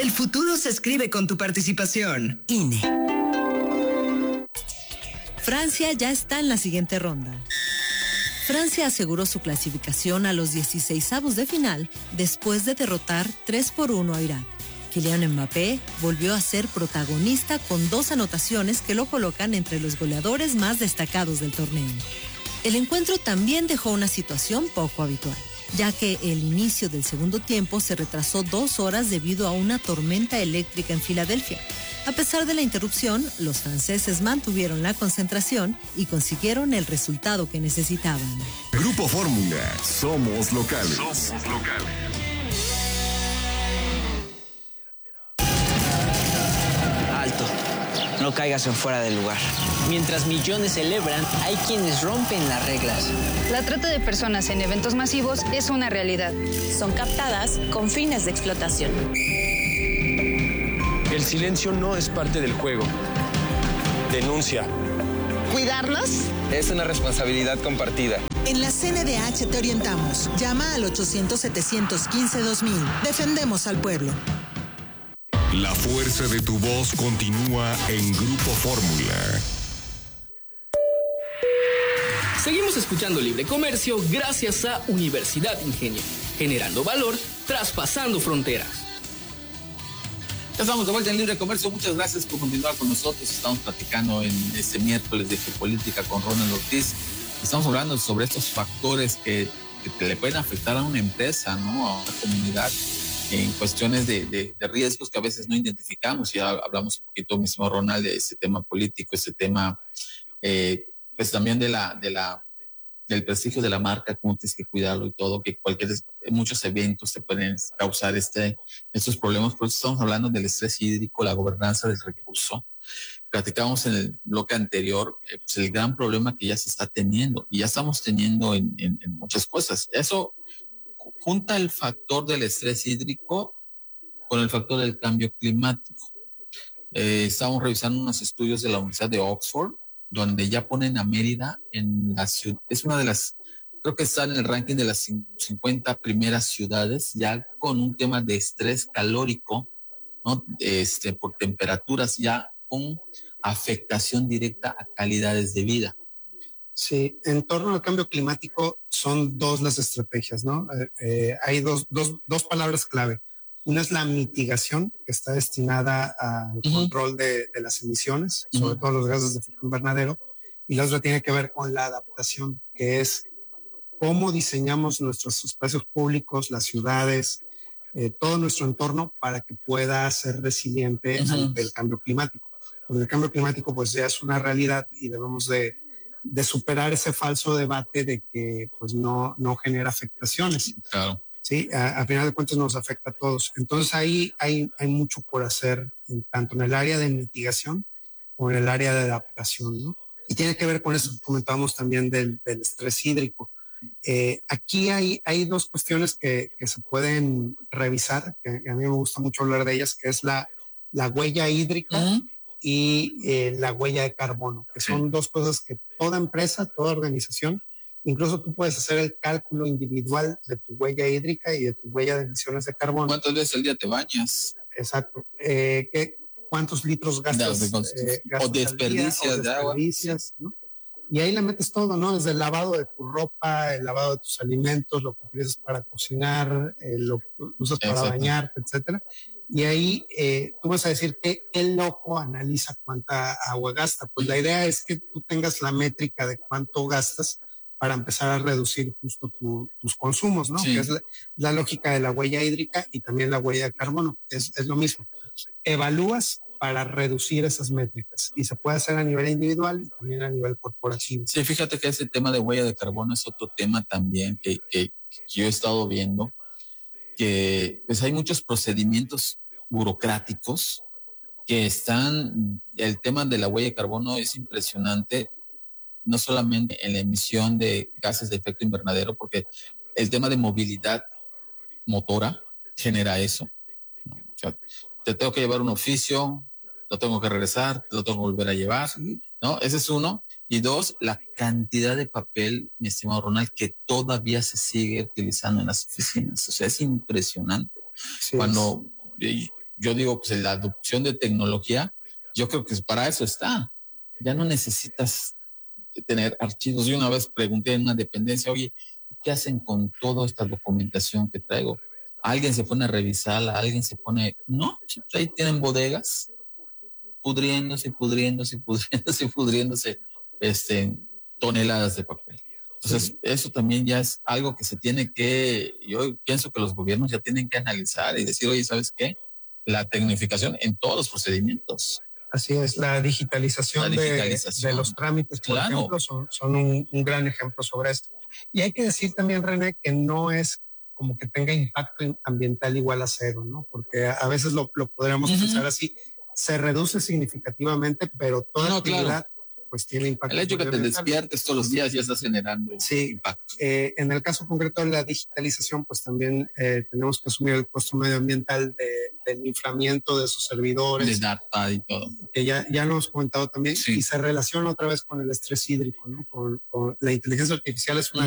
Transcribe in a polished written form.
El futuro se escribe con tu participación. INE. Francia ya está en la siguiente ronda. Francia aseguró su clasificación a los 16avos de final después de derrotar 3-1 a Irak. Kylian Mbappé volvió a ser protagonista con 2 anotaciones que lo colocan entre los goleadores más destacados del torneo. El encuentro también dejó una situación poco habitual, ya que el inicio del segundo tiempo se retrasó 2 horas debido a una tormenta eléctrica en Filadelfia. A pesar de la interrupción, los franceses mantuvieron la concentración y consiguieron el resultado que necesitaban. Grupo Fórmula, somos locales. Somos locales. Alto, no caigas en fuera del lugar. Mientras millones celebran, hay quienes rompen las reglas. La trata de personas en eventos masivos es una realidad. Son captadas con fines de explotación. El silencio no es parte del juego. Denuncia. ¿Cuidarnos? Es una responsabilidad compartida. En la CNDH te orientamos. Llama al 800-715-2000. Defendemos al pueblo. La fuerza de tu voz continúa en Grupo Fórmula. Seguimos escuchando Libre Comercio gracias a Universidad Ingenio, generando valor, traspasando fronteras. Ya estamos de vuelta en Libre Comercio. Muchas gracias por continuar con nosotros. Estamos platicando en este miércoles de geopolítica con Ronald Ortiz. Estamos hablando sobre estos factores que le pueden afectar a una empresa, ¿no? A una comunidad en cuestiones de riesgos que a veces no identificamos. Ya hablamos un poquito, mismo Ronald, de ese tema político, ese tema, pues también del prestigio de la marca, cómo tienes que cuidarlo y todo, que muchos eventos te pueden causar estos problemas. Por eso estamos hablando del estrés hídrico, la gobernanza del recurso. Platicamos en el bloque anterior, pues el gran problema que ya se está teniendo y ya estamos teniendo en muchas cosas. Eso junta el factor del estrés hídrico con el factor del cambio climático. Estamos revisando unos estudios de la Universidad de Oxford, donde ya ponen a Mérida en la ciudad. Es una de las, creo que está en el ranking de las 50 primeras ciudades, ya con un tema de estrés calórico, ¿no? Por temperaturas, ya con afectación directa a calidades de vida. Sí, en torno al cambio climático son 2 las estrategias, ¿no? Hay dos palabras clave. Una es la mitigación, que está destinada al control de las emisiones, sobre todo los gases de efecto invernadero, y la otra tiene que ver con la adaptación, que es cómo diseñamos nuestros espacios públicos, las ciudades, todo nuestro entorno para que pueda ser resiliente ante el cambio climático. Porque el cambio climático pues ya es una realidad y debemos de superar ese falso debate de que pues no genera afectaciones. Claro. Sí, a final de cuentas nos afecta a todos. Entonces ahí hay mucho por hacer, tanto en el área de mitigación como en el área de adaptación, ¿no? Y tiene que ver con eso que comentábamos también del estrés hídrico. Aquí hay 2 cuestiones que se pueden revisar, que a mí me gusta mucho hablar de ellas, que es la huella hídrica y la huella de carbono, que son 2 cosas que toda empresa, toda organización, incluso tú puedes hacer el cálculo individual de tu huella hídrica y de tu huella de emisiones de carbono. ¿Cuántas veces al día te bañas? Exacto. ¿Cuántos litros gastas? O desperdicias de agua. ¿No? Y ahí le metes todo, ¿no? Desde el lavado de tu ropa, el lavado de tus alimentos, lo que utilizas para cocinar, lo que usas para bañarte, etcétera. Y ahí tú vas a decir que el loco analiza cuánta agua gasta. Pues la idea es que tú tengas la métrica de cuánto gastas para empezar a reducir justo tus consumos, ¿no? Sí. Que es la lógica de la huella hídrica y también la huella de carbono. Es lo mismo. Evalúas para reducir esas métricas y se puede hacer a nivel individual y también a nivel corporativo. Sí, fíjate que ese tema de huella de carbono es otro tema también que yo he estado viendo, que pues hay muchos procedimientos burocráticos que están, el tema de la huella de carbono es impresionante, no solamente en la emisión de gases de efecto invernadero, porque el tema de movilidad motora genera eso, ¿no? O sea, te tengo que llevar un oficio, lo tengo que regresar, lo tengo que volver a llevar, ¿no? Ese es uno. Y 2, la cantidad de papel, mi estimado Ronald, que todavía se sigue utilizando en las oficinas. O sea, es impresionante. Sí, cuando yo digo, pues la adopción de tecnología, yo creo que para eso está. Ya no necesitas tener archivos. Yo una vez pregunté en una dependencia, oye, ¿qué hacen con toda esta documentación que traigo? Alguien se pone a revisarla, alguien se pone... No, ahí tienen bodegas pudriéndose, toneladas de papel. Entonces, eso también ya es algo que se tiene que... Yo pienso que los gobiernos ya tienen que analizar y decir, oye, ¿sabes qué? La tecnificación en todos los procedimientos. Así es, la digitalización de los trámites, por ejemplo, son un gran ejemplo sobre esto. Y hay que decir también, René, que no es como que tenga impacto ambiental igual a cero, ¿no? Porque a veces lo podríamos pensar así, se reduce significativamente, pero toda actividad pues tiene impacto. El hecho que te despiertes todos los días ya estás generando impacto. En el caso concreto de la digitalización, pues también tenemos que asumir el costo medioambiental del inflamiento de esos servidores. De data y todo. Que ya lo hemos comentado también, y se relaciona otra vez con el estrés hídrico, ¿no? Con la inteligencia artificial es una